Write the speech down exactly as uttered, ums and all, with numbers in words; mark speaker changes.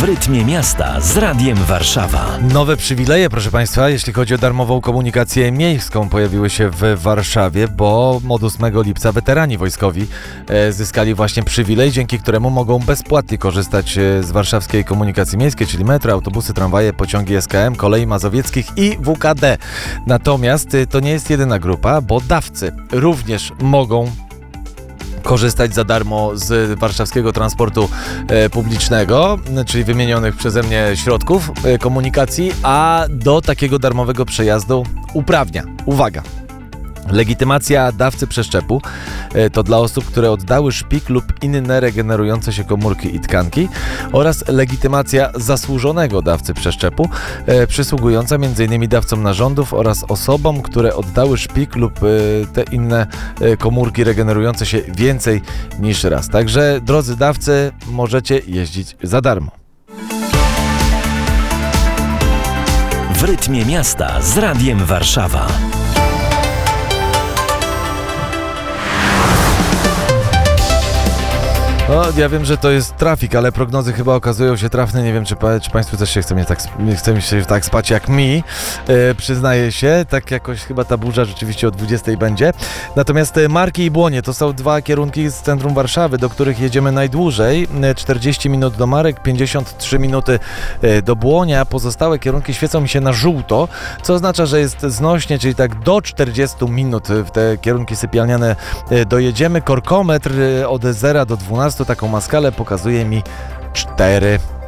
Speaker 1: W rytmie miasta z Radiem Warszawa.
Speaker 2: Nowe przywileje, proszę Państwa, jeśli chodzi o darmową komunikację miejską, pojawiły się w Warszawie, bo od ósmego lipca weterani wojskowi e, zyskali właśnie przywilej, dzięki któremu mogą bezpłatnie korzystać e, z warszawskiej komunikacji miejskiej, czyli metro, autobusy, tramwaje, pociągi S K M, kolei mazowieckich i W K D. Natomiast e, to nie jest jedyna grupa, bo dawcy również mogą korzystać za darmo z warszawskiego transportu e, publicznego, czyli wymienionych przeze mnie środków e, komunikacji, a do takiego darmowego przejazdu uprawnia, uwaga, legitymacja dawcy przeszczepu e, to dla osób, które oddały szpik lub inne regenerujące się komórki i tkanki, oraz legitymacja zasłużonego dawcy przeszczepu e, przysługująca m.in. dawcom narządów oraz osobom, które oddały szpik lub e, te inne e, komórki regenerujące się więcej niż raz. Także, drodzy dawcy, możecie jeździć za darmo.
Speaker 1: W rytmie miasta z Radiem Warszawa.
Speaker 2: No, ja wiem, że to jest trafik, ale prognozy chyba okazują się trafne. Nie wiem, czy, pa, czy Państwu też się chce, mnie tak, chce mi się tak spać jak mi. E, przyznaję się, tak jakoś chyba ta burza rzeczywiście o dwudziestej będzie. Natomiast Marki i Błonie to są dwa kierunki z centrum Warszawy, do których jedziemy najdłużej. czterdzieści minut do Marek, pięćdziesiąt trzy minuty do Błonia. Pozostałe kierunki świecą mi się na żółto, co oznacza, że jest znośnie, czyli tak do czterdziestu minut w te kierunki sypialniane dojedziemy. Korkometr od zera do dwunastu, taką ma skalę, pokazuje mi cztery.